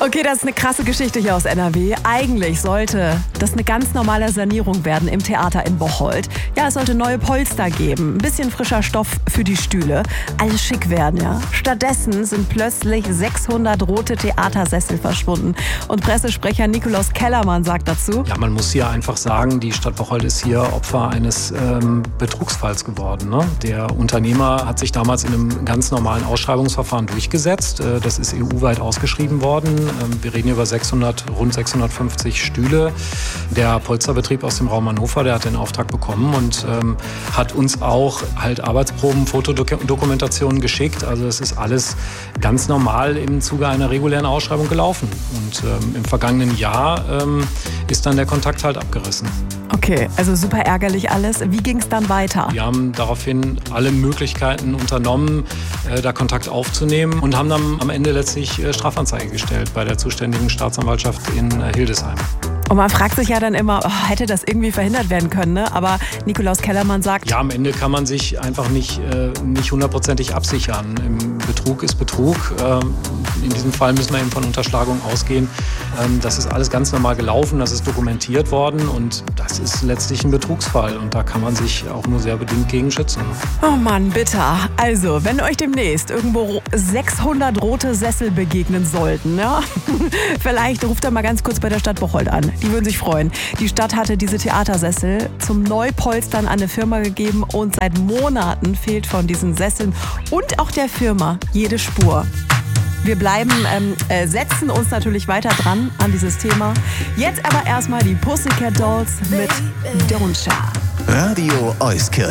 Okay, das ist eine krasse Geschichte hier aus NRW. Eigentlich sollte das eine ganz normale Sanierung werden im Theater in Bocholt. Ja, es sollte neue Polster geben, ein bisschen frischer Stoff für die Stühle. Alles schick werden, ja. Stattdessen sind plötzlich 600 rote Theatersessel verschwunden. Und Pressesprecher Nikolaus Kellermann sagt dazu: Ja, man muss hier einfach sagen, die Stadt Bocholt ist hier Opfer eines Betrugsfalls geworden. Ne? Der Unternehmer hat sich damals in einem ganz normalen Ausschreibungsverfahren durchgesetzt. Das ist EU-weit ausgeschrieben worden. Wir reden über rund 650 Stühle. Der Polsterbetrieb aus dem Raum Hannover, der hat den Auftrag bekommen und hat uns auch halt Arbeitsproben, Fotodokumentationen geschickt. Also es ist alles ganz normal im Zuge einer regulären Ausschreibung gelaufen. Und im vergangenen Jahr ist dann der Kontakt halt abgerissen. Okay, also super ärgerlich alles. Wie ging es dann weiter? Wir haben daraufhin alle Möglichkeiten unternommen, da Kontakt aufzunehmen und haben dann am Ende letztlich Strafanzeige gestellt bei der zuständigen Staatsanwaltschaft in Hildesheim. Und man fragt sich ja dann immer, hätte das irgendwie verhindert werden können, ne? Aber Nikolaus Kellermann sagt: Ja, am Ende kann man sich einfach nicht hundertprozentig absichern. Betrug ist Betrug. In diesem Fall müssen wir eben von Unterschlagung ausgehen. Das ist alles ganz normal gelaufen, das ist dokumentiert worden und das ist letztlich ein Betrugsfall. Und da kann man sich auch nur sehr bedingt gegen schützen. Oh Mann, bitter. Also, wenn euch demnächst irgendwo 600 rote Sessel begegnen sollten, ja? Vielleicht ruft er mal ganz kurz bei der Stadt Bocholt an. Die würden sich freuen. Die Stadt hatte diese Theatersessel zum Neupolstern an eine Firma gegeben und seit Monaten fehlt von diesen Sesseln und auch der Firma jede Spur. Wir setzen uns natürlich weiter dran an dieses Thema. Jetzt aber erstmal die Pussycat Dolls mit Don't Cha. Radio Euskirch.